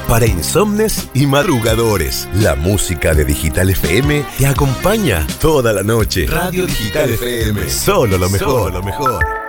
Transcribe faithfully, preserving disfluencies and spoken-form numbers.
para insomnes y madrugadores. La música de Digital F M te acompaña toda la noche. Radio Digital F M, solo lo mejor, solo lo mejor.